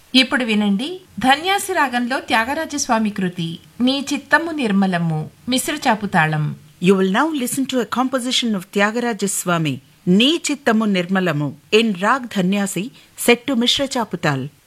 ఇప్పుడు వినండి ధన్యాసి రాగంలో త్యాగరాజస్వామి కృతి నీ చిత్తము నిర్మలము మిశ్ర చాపుతాళం. You will now listen to a composition of Tyagaraja Swami, Nee Chittamu Nirmalamu, in Rag Dhanyasi, set to Mishra Chaputal.